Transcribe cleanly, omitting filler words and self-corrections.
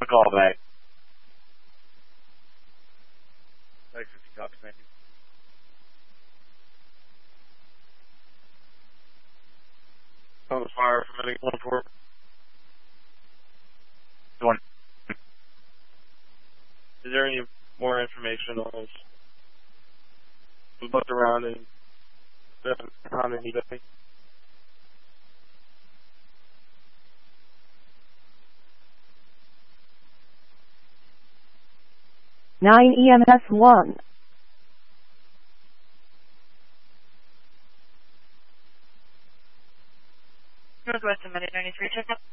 a call back. Thanks, Cox. Thank you. On the fire from Medic 1-4. Is there any more information on this? We looked around and haven't found anything. 9 EMS 1. Northwest of Medic 93, check up.